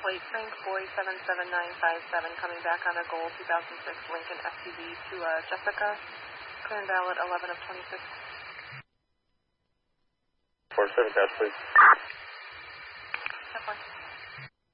plate Frank Boy 77957 coming back on a gold 2006 Lincoln SUV to Jessica. Clear and valid 11 of 26. 47 dash, please. 10-4.